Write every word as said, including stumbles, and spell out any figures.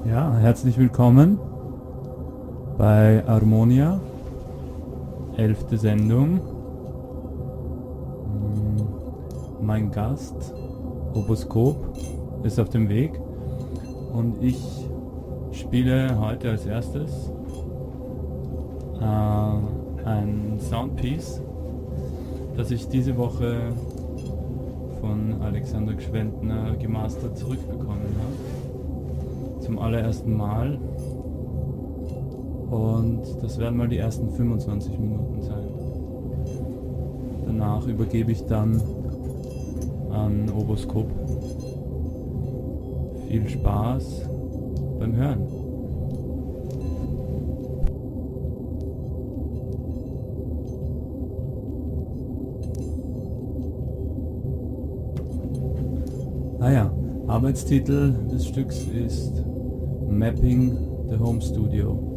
Ja, herzlich willkommen bei Harmonia, elfte Sendung. Mein Gast, Oboskop, ist auf dem Weg und ich spiele heute als erstes äh, ein Soundpiece, das ich diese Woche von Alexander Gschwendtner gemastert zurückbekommen habe. Zum allerersten Mal. Und das werden mal die ersten fünfundzwanzig Minuten sein. Danach übergebe ich dann an Oboskop. Viel Spaß beim Hören. Ah ja, Arbeitstitel des Stücks ist Mapping the Home Studio.